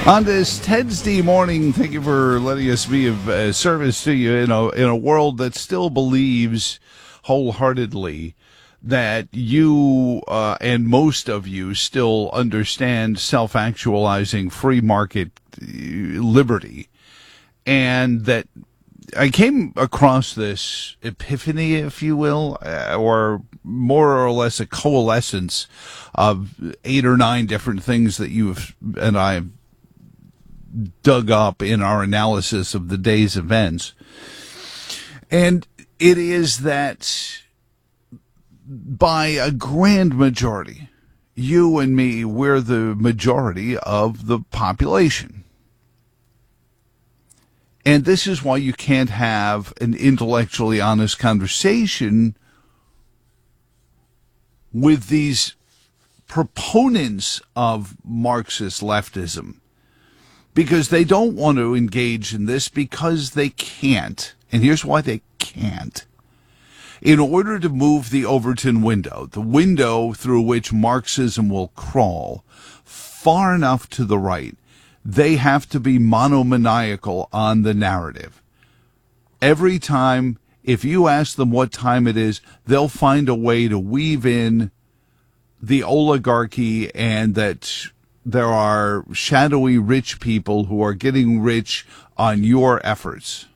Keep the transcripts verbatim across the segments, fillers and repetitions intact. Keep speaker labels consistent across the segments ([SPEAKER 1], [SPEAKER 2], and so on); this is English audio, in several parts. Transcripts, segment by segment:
[SPEAKER 1] On this Tedsday morning, thank you for letting us be of uh, service to you in a, in a world that still believes wholeheartedly that you uh, and most of you still understand self-actualizing free market uh, liberty. And that I came across this epiphany, if you will, uh, or more or less a coalescence of eight or nine different things that you and I have dug up in our analysis of the day's events. And it is that by a grand majority, you and me, we're the majority of the population. And this is why you can't have an intellectually honest conversation with these proponents of Marxist leftism, because they don't want to engage in this because they can't. And here's why they can't. In order to move the Overton window, the window through which Marxism will crawl, far enough to the right, they have to be monomaniacal on the narrative. Every time, if you ask them what time it is, they'll find a way to weave in the oligarchy and that there are shadowy rich people who are getting rich on your efforts.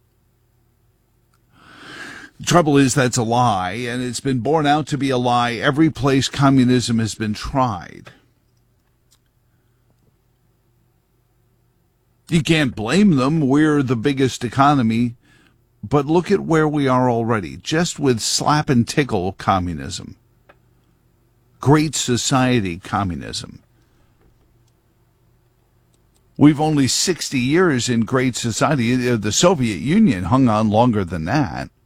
[SPEAKER 1] The trouble is that's a lie, and it's been borne out to be a lie every place communism has been tried. You can't blame them. We're the biggest economy. But look at where we are already, just with slap and tickle communism. Great society communism. We've only sixty years in great society. The Soviet Union hung on longer than that.